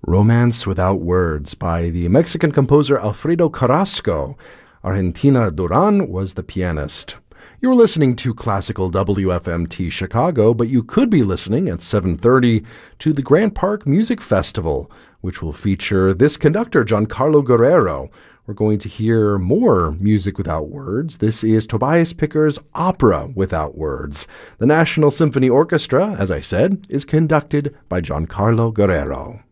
Romance Without Words by the Mexican composer Alfredo Carrasco. Argentina Duran was the pianist. You're listening to Classical WFMT Chicago, but you could be listening at 7:30 to the Grant Park Music Festival, which will feature this conductor, Giancarlo Guerrero. We're going to hear more music without words. This is Tobias Picker's Opera Without Words. The National Symphony Orchestra, as I said, is conducted by Giancarlo Guerrero.